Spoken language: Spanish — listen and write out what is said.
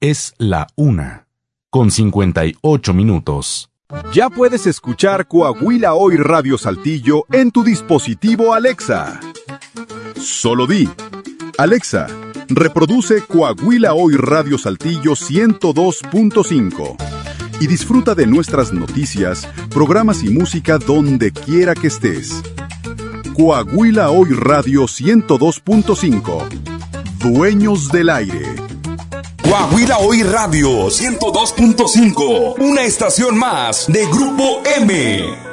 Es la 1:58. Ya puedes escuchar Coahuila Hoy Radio Saltillo en tu dispositivo Alexa. Solo di: Alexa, reproduce Coahuila Hoy Radio Saltillo 102.5 y disfruta de nuestras noticias, programas y música donde quiera que estés. Coahuila Hoy Radio 102.5. Dueños del aire. Coahuila Hoy Radio 102.5, una estación más de Grupo M.